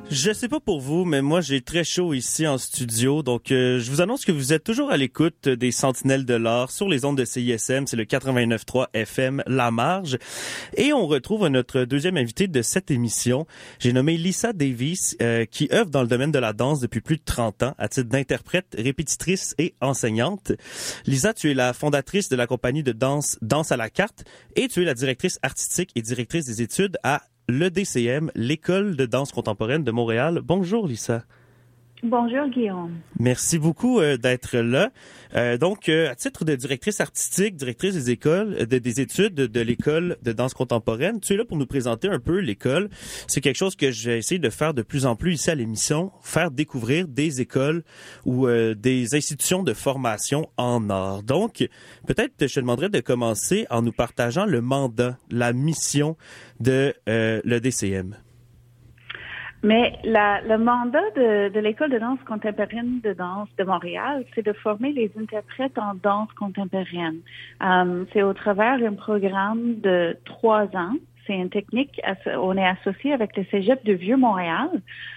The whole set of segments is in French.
Je sais pas pour vous, mais moi j'ai très chaud ici en studio, donc je vous annonce que vous êtes toujours à l'écoute des Sentinelles de l'Art sur les ondes de CISM, c'est le 89.3 FM La Marge, et on retrouve notre deuxième invité de cette émission. J'ai nommé Lisa Davis, qui œuvre dans le domaine de la danse depuis plus de 30 ans, à titre d'interprète, répétitrice et enseignante. Lisa, tu es la fondatrice de la compagnie de danse Danse à la carte, et tu es la directrice artistique et directrice des études à l'EDCM, l'École de danse contemporaine de Montréal. Bonjour, Lisa. Bonjour, Guillaume. Merci beaucoup d'être là. Donc, à titre de directrice artistique, directrice des écoles, des études de l'École de danse contemporaine, tu es là pour nous présenter un peu l'école. C'est quelque chose que j'ai essayé de faire de plus en plus ici à l'émission, faire découvrir des écoles ou des institutions de formation en art. Donc, peut-être je te demanderais de commencer en nous partageant le mandat, la mission de l'EDCM. Mais le mandat de l'École de danse contemporaine de danse de Montréal, c'est de former les interprètes en danse contemporaine. C'est au travers d'un programme de 3 ans. C'est une technique, on est associé avec le Cégep de Vieux-Montréal.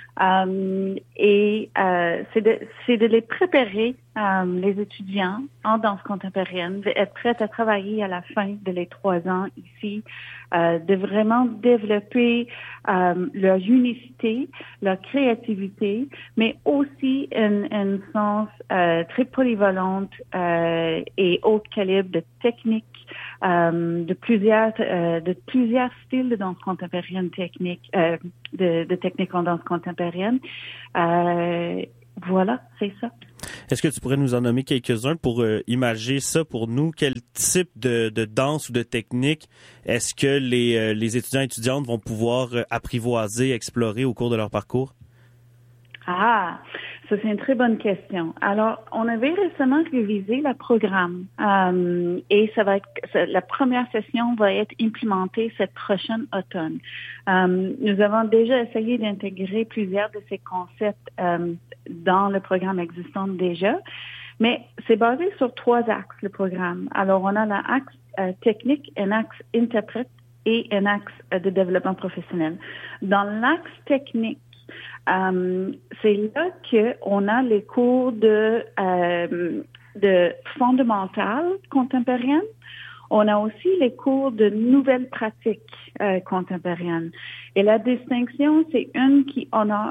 C'est de les préparer, les étudiants en danse contemporaine, d'être prêts à travailler à la fin de les 3 ans ici, de vraiment développer leur unicité, leur créativité, mais aussi un sens très polyvalente et haut calibre de technique, de plusieurs styles de danse contemporaine technique, de technique en danse contemporaine. Voilà, c'est ça. Est-ce que tu pourrais nous en nommer quelques-uns pour imager ça pour nous? Quel type de danse ou de technique est-ce que les étudiants et étudiantes vont pouvoir apprivoiser, explorer au cours de leur parcours? Ah, ça c'est une très bonne question. Alors, on avait récemment révisé le programme et la première session va être implémentée cette prochaine automne. Nous avons déjà essayé d'intégrer plusieurs de ces concepts dans le programme existant déjà, mais c'est basé sur 3 axes, le programme. Alors, on a l'axe technique, un axe interprète et un axe de développement professionnel. Dans l'axe technique, c'est là qu'on a les cours de fondamentales contemporaines. On a aussi les cours de nouvelles pratiques contemporaines. Et la distinction, c'est une qui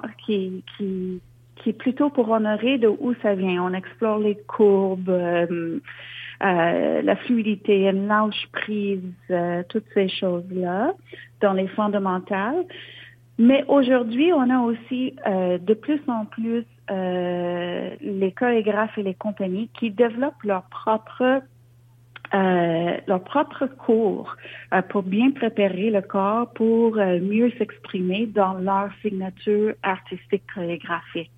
est plutôt pour honorer de où ça vient. On explore les courbes, la fluidité, une lâche prise, toutes ces choses-là dans les fondamentales. Mais aujourd'hui, on a aussi de plus en plus les chorégraphes et les compagnies qui développent leur propre cours pour bien préparer le corps pour mieux s'exprimer dans leur signature artistique chorégraphique.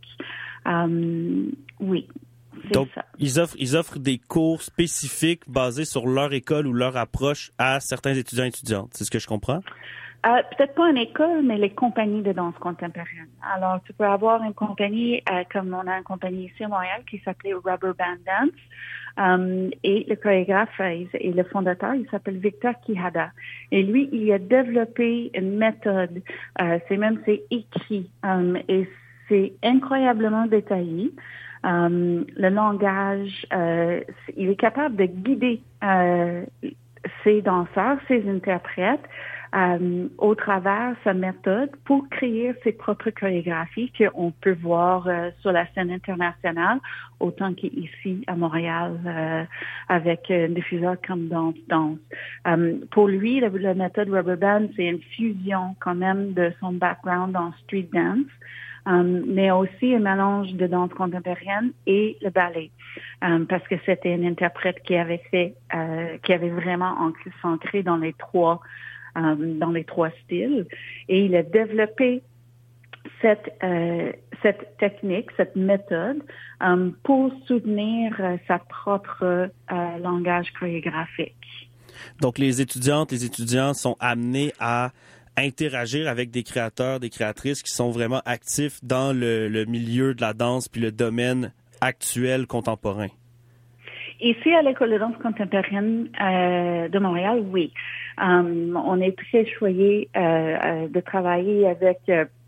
Oui. Donc, ça. Ils offrent des cours spécifiques basés sur leur école ou leur approche à certains étudiants et étudiantes. C'est ce que je comprends? Peut-être pas une école, mais les compagnies de danse contemporaine. Alors, tu peux avoir une compagnie, comme on a une compagnie ici à Montréal qui s'appelait Rubber Band Dance, et le chorégraphe et le fondateur, il s'appelle Victor Quijada. Et lui, il a développé une méthode, c'est écrit, et c'est incroyablement détaillé. Le langage, il est capable de guider ses danseurs, ses interprètes, au travers sa méthode pour créer ses propres chorégraphies qu'on peut voir sur la scène internationale, autant qu'ici à Montréal avec un diffuseur comme Danse. Pour lui, la méthode Rubber Band, c'est une fusion quand même de son background en street dance, mais aussi un mélange de danse contemporaine et le ballet, parce que c'était un interprète qui avait vraiment s'ancré dans les trois styles, et il a développé cette technique, cette méthode pour soutenir sa propre langage chorégraphique. Donc, les étudiantes, les étudiants sont amenés à interagir avec des créateurs, des créatrices qui sont vraiment actifs dans le milieu de la danse puis le domaine actuel contemporain. Ici, à l'École de danse contemporaine de Montréal, oui. On est très choyé de travailler avec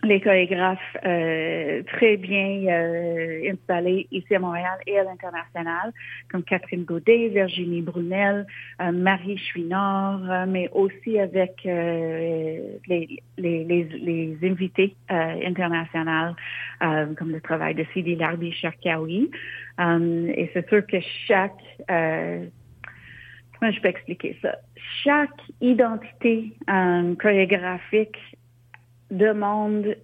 les chorégraphes très bien installés ici à Montréal et à l'international, comme Catherine Gaudet, Virginie Brunel, Marie Chouinard, mais aussi avec les invités internationaux, comme le travail de Sidi Larbi Cherkaoui. Et c'est sûr que comment je peux expliquer ça? Chaque identité chorégraphique demande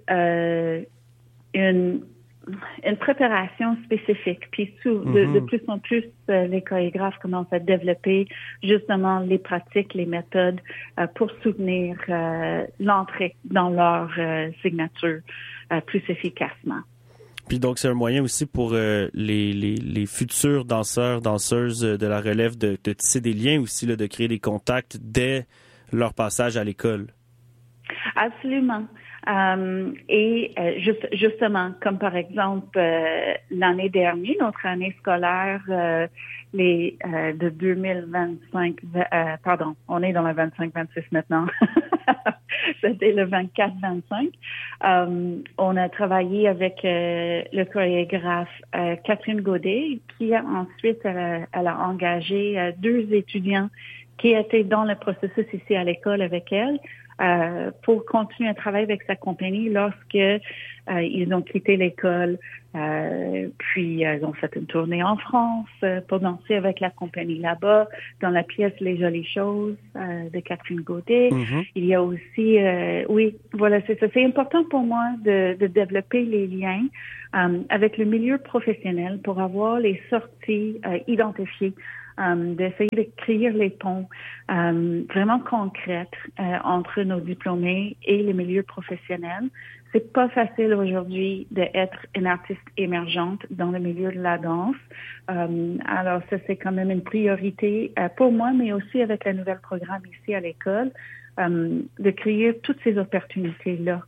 une préparation spécifique. Puis de plus en plus, les chorégraphes commencent à développer justement les pratiques, les méthodes pour soutenir l'entrée dans leur signature plus efficacement. Puis donc, c'est un moyen aussi pour les futurs danseurs, danseuses de la relève de tisser des liens aussi, là, de créer des contacts dès leur passage à l'école. Absolument. Justement, comme par exemple l'année dernière, notre année scolaire, de 2025, on est dans le 25-26 maintenant. C'était le 24-25. On a travaillé avec le chorégraphe Catherine Gaudet, qui ensuite elle a engagé 2 étudiants qui étaient dans le processus ici à l'école avec elle. Pour continuer à travailler avec sa compagnie lorsque ils ont quitté l'école. Puis ils ont fait une tournée en France pour danser avec la compagnie là-bas, dans la pièce Les Jolies Choses de Catherine Gaudet. Mm-hmm. Il y a aussi, oui, voilà, c'est ça. C'est important pour moi de développer les liens avec le milieu professionnel pour avoir les sorties identifiées. D'essayer de créer les ponts vraiment concrètes entre nos diplômés et les milieux professionnels. C'est pas facile aujourd'hui d'être une artiste émergente dans le milieu de la danse. Alors ça, c'est quand même une priorité pour moi, mais aussi avec le nouvel programme ici à l'école, de créer toutes ces opportunités-là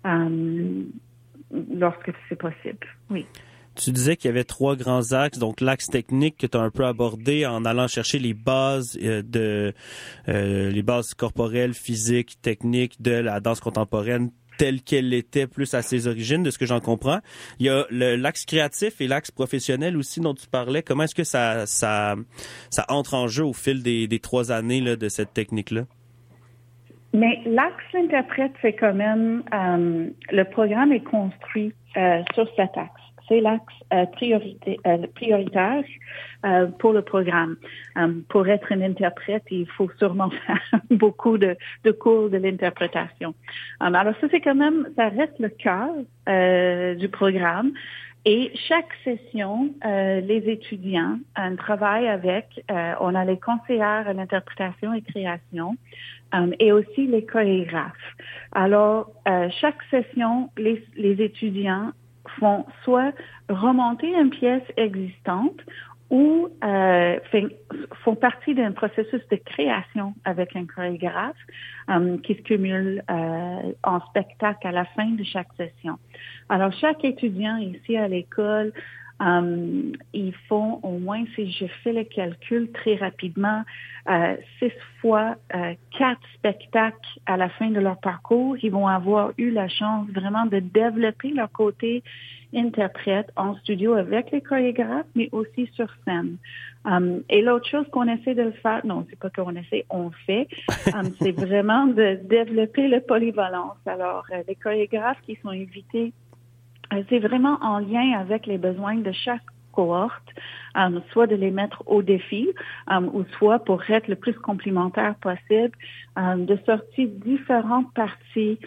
lorsque c'est possible. Oui. Tu disais qu'il y avait 3 grands axes, donc l'axe technique que tu as un peu abordé en allant chercher les bases les bases corporelles, physiques, techniques de la danse contemporaine telle qu'elle était plus à ses origines, de ce que j'en comprends. Il y a l'axe créatif et l'axe professionnel aussi dont tu parlais. Comment est-ce que ça entre en jeu au fil des 3 années là, de cette technique-là? Mais l'axe interprète, c'est quand même le programme est construit sur cet axe. C'est l'axe prioritaire pour le programme. Pour être un interprète, il faut sûrement faire beaucoup de cours de l'interprétation. Alors ça, c'est quand même, ça reste le cœur du programme. Et chaque session, les étudiants travaillent avec, on a les conseillères à l'interprétation et création, et aussi les chorégraphes. Alors, chaque session, les étudiants font soit remonter une pièce existante ou font partie d'un processus de création avec un chorégraphe qui se cumule en spectacle à la fin de chaque session. Alors, chaque étudiant ici à l'école, ils font au moins, si je fais le calcul très rapidement, 6 fois 4 spectacles à la fin de leur parcours. Ils vont avoir eu la chance vraiment de développer leur côté interprète en studio avec les chorégraphes, mais aussi sur scène. Et l'autre chose qu'on essaie de le faire, non, c'est pas qu'on essaie, on fait, c'est vraiment de développer le polyvalence. Alors, les chorégraphes qui sont invités, c'est vraiment en lien avec les besoins de chaque cohorte, soit de les mettre au défi, ou soit pour être le plus complémentaire possible, de sortir différentes parties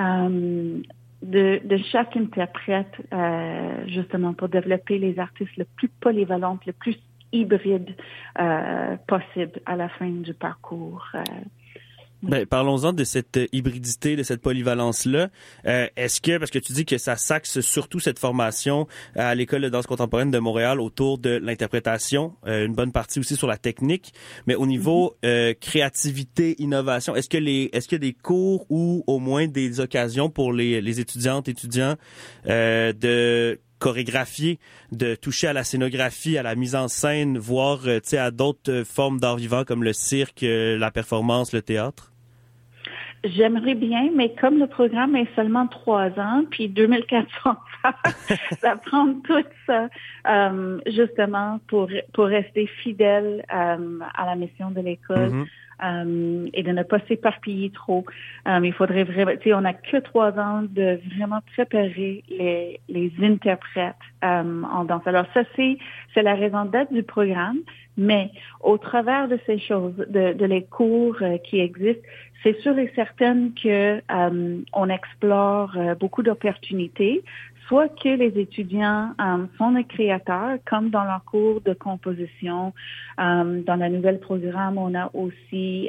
de chaque interprète, justement pour développer les artistes le plus polyvalentes, le plus hybrides possible à la fin du parcours. Ben, parlons-en de cette hybridité, de cette polyvalence-là. Est-ce que, parce que tu dis que ça s'axe surtout cette formation à l'École de danse contemporaine de Montréal autour de l'interprétation, une bonne partie aussi sur la technique, mais au niveau créativité, innovation, est-ce qu'il y a des cours ou au moins des occasions pour les étudiantes, étudiants de chorégraphier, de toucher à la scénographie, à la mise en scène, voire à d'autres formes d'art vivant comme le cirque, la performance, le théâtre? J'aimerais bien, mais comme le programme est seulement 3 ans, puis 2400 heures, ça prend tout ça, justement, pour rester fidèle à la mission de l'école. Et de ne pas s'éparpiller trop. Il faudrait vraiment, on n'a que 3 ans de vraiment préparer les interprètes en danse. Alors ça, c'est la raison d'être du programme, mais au travers de ces choses, de les cours qui existent, c'est sûr et certain que on explore beaucoup d'opportunités, soit que les étudiants sont des créateurs, comme dans leur cours de composition. Dans la nouvelle programme, on a aussi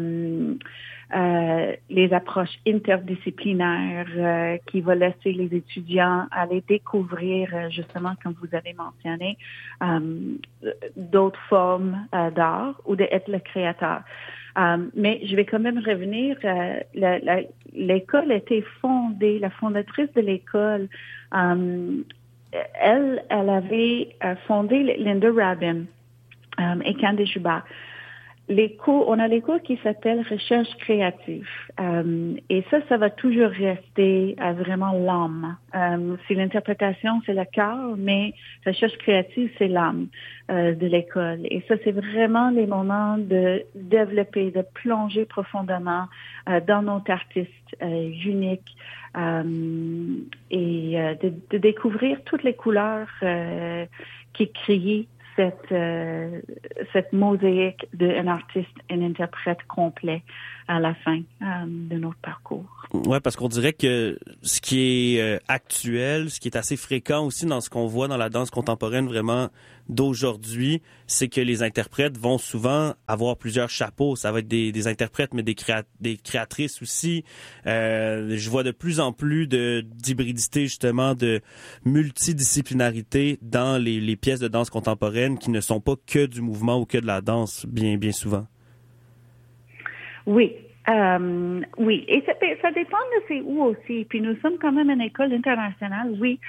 les approches interdisciplinaires qui vont laisser les étudiants aller découvrir, justement, comme vous avez mentionné, d'autres formes d'art ou d'être le créateur. Mais je vais quand même revenir. L'école a été fondée, la fondatrice de l'école, elle avait fondé Linda Rabin et Candice Schubert. On a les cours qui s'appellent recherche créative. Et ça va toujours rester vraiment l'âme. Si l'interprétation, c'est le cœur, mais recherche créative, c'est l'âme de l'école. Et ça, c'est vraiment les moments de développer, de plonger profondément dans notre artiste unique et de découvrir toutes les couleurs qui créent cette mosaïque d'un artiste, un interprète complet à la fin de notre parcours. Ouais, parce qu'on dirait que ce qui est actuel, ce qui est assez fréquent aussi dans ce qu'on voit dans la danse contemporaine vraiment d'aujourd'hui, c'est que les interprètes vont souvent avoir plusieurs chapeaux. Ça va être des interprètes, mais des créatrices aussi. Je vois de plus en plus d'hybridité, justement, de multidisciplinarité dans les pièces de danse contemporaine qui ne sont pas que du mouvement ou que de la danse, bien souvent. Oui. Oui, et ça dépend de c'est où aussi. Puis nous sommes quand même une école internationale, oui.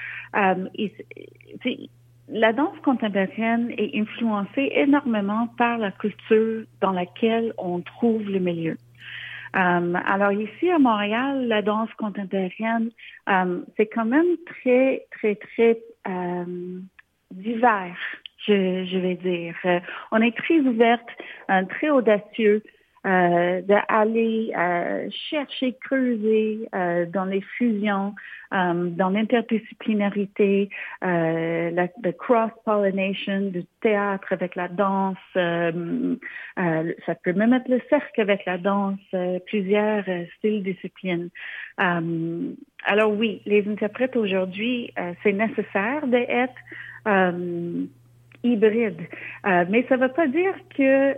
La danse contemporaine est influencée énormément par la culture dans laquelle on trouve le milieu. Alors ici à Montréal, la danse contemporaine, c'est quand même très, très, très divers, je vais dire. On est très ouverte, très audacieux. D'aller chercher, creuser dans les fusions, dans l'interdisciplinarité, le cross-pollination du théâtre avec la danse, ça peut même être le cercle avec la danse, plusieurs styles, disciplines. Alors oui, les interprètes aujourd'hui, c'est nécessaire d'être hybrides, mais ça ne veut pas dire que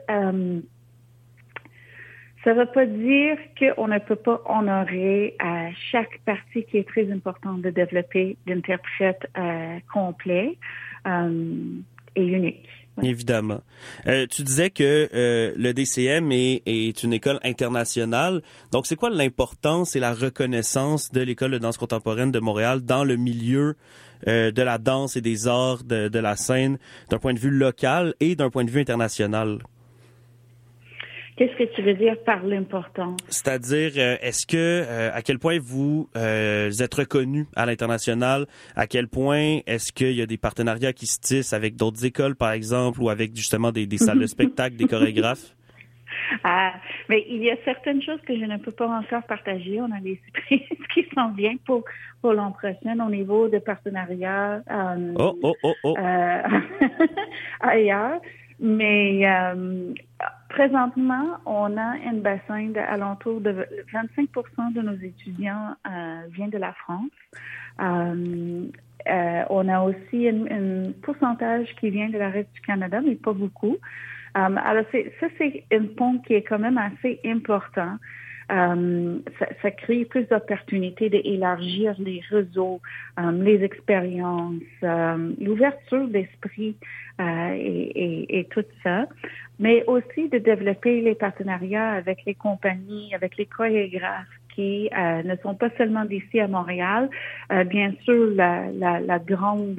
ça ne veut pas dire qu'on ne peut pas honorer chaque partie qui est très importante de développer l'interprète complet et unique. Ouais. Évidemment. Tu disais que le DCM est une école internationale. Donc, c'est quoi l'importance et la reconnaissance de l'École de danse contemporaine de Montréal dans le milieu de la danse et des arts de la scène d'un point de vue local et d'un point de vue international? Qu'est-ce que tu veux dire par l'importance? C'est-à-dire, est-ce que, à quel point vous êtes reconnu à l'international? À quel point est-ce qu'il y a des partenariats qui se tissent avec d'autres écoles, par exemple, ou avec justement des salles de spectacle, des chorégraphes? Mais il y a certaines choses que je ne peux pas encore partager. On a des surprises qui s'en viennent pour l'an prochain au niveau de partenariats ailleurs. Mais présentement, on a un bassin d'alentour de 25% de nos étudiants viennent de la France. On a aussi un pourcentage qui vient de la reste du Canada, mais pas beaucoup. Alors, c'est un pont qui est quand même assez important. Ça crée plus d'opportunités d'élargir les réseaux, les expériences, l'ouverture d'esprit et tout ça, mais aussi de développer les partenariats avec les compagnies, avec les chorégraphes qui ne sont pas seulement d'ici à Montréal. Bien sûr, la grande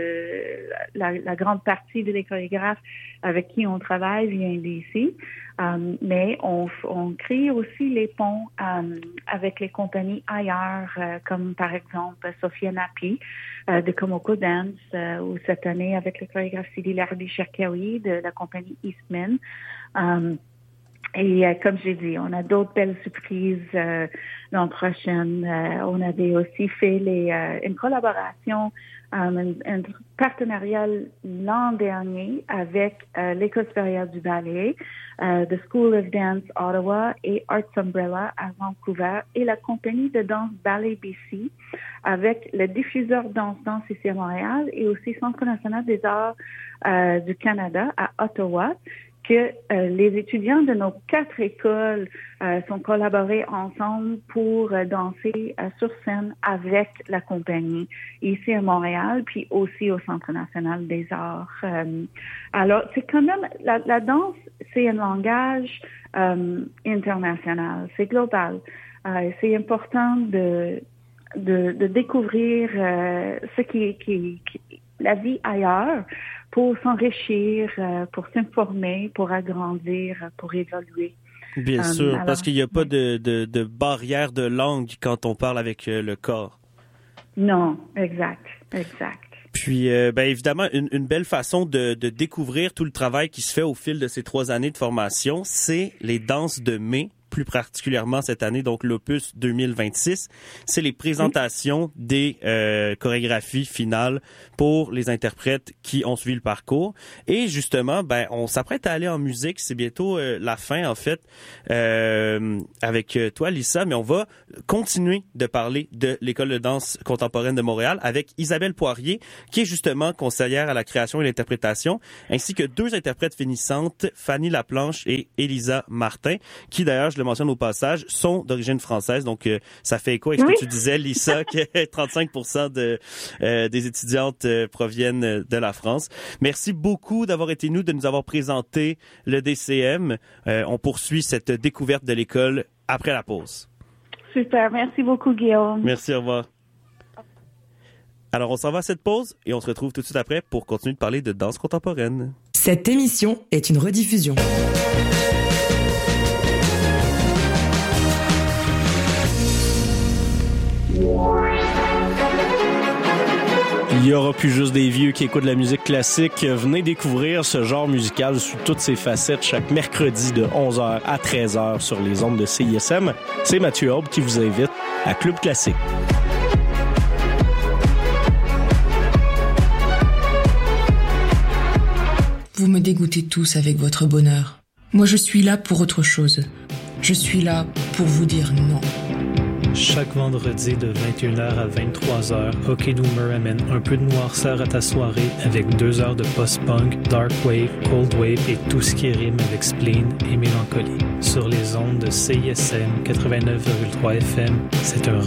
partie des chorégraphes avec qui on travaille vient d'ici. Mais on crée aussi les ponts avec les compagnies ailleurs, comme par exemple Sophia Napi de Komoko Dance, ou cette année avec le chorégraphe Sidi Larbi Cherkaoui de la compagnie Eastman. Et comme j'ai dit, on a d'autres belles surprises l'an prochain. On avait aussi fait une collaboration, un partenariat l'an dernier avec l'École supérieure du ballet, The School of Dance Ottawa et Arts Umbrella à Vancouver et la compagnie de danse Ballet BC avec le diffuseur Danse ici à Montréal et aussi Centre national des arts du Canada à Ottawa, que les étudiants de nos 4 écoles sont collaborés ensemble pour danser sur scène avec la compagnie ici à Montréal, puis aussi au Centre national des arts. Alors, c'est quand même, la danse, c'est un langage international, c'est global. C'est important de découvrir ce qui la vie ailleurs, pour s'enrichir, pour s'informer, pour agrandir, pour évoluer. Bien sûr, parce qu'il n'y a pas de barrière de langue quand on parle avec le corps. Non, exact. Puis, évidemment, une belle façon de découvrir tout le travail qui se fait au fil de ces 3 années de formation, c'est les danses de mai. Plus particulièrement cette année, donc l'Opus 2026, c'est les présentations des chorégraphies finales pour les interprètes qui ont suivi le parcours. Et justement, on s'apprête à aller en musique. C'est bientôt la fin, en fait, avec toi, Lisa, mais on va continuer de parler de l'École de danse contemporaine de Montréal avec Isabelle Poirier, qui est justement conseillère à la création et l'interprétation, ainsi que 2 interprètes finissantes, Fanny Laplanche et Elisa Martin, qui d'ailleurs, je le mentionne au passage, sont d'origine française. Donc, ça fait écho avec ce que tu disais, Lisa, que 35% des étudiantes proviennent de la France. Merci beaucoup d'avoir été de nous avoir présenté le DCM. On poursuit cette découverte de l'école après la pause. Super. Merci beaucoup, Guillaume. Merci, au revoir. Alors, on s'en va à cette pause et on se retrouve tout de suite après pour continuer de parler de danse contemporaine. Cette émission est une rediffusion. Il n'y aura plus juste des vieux qui écoutent de la musique classique. Venez découvrir ce genre musical sous toutes ses facettes chaque mercredi de 11h à 13h sur les ondes de CISM. C'est Mathieu Aube qui vous invite à Club Classique. Vous me dégoûtez tous avec votre bonheur. Moi, je suis là pour autre chose. Je suis là pour vous dire non. Chaque vendredi de 21h à 23h, Hockey Doomer amène un peu de noirceur à ta soirée avec 2 heures de post-punk, dark wave, cold wave et tout ce qui rime avec spleen et mélancolie. Sur les ondes de CISM 89,3 FM, c'est un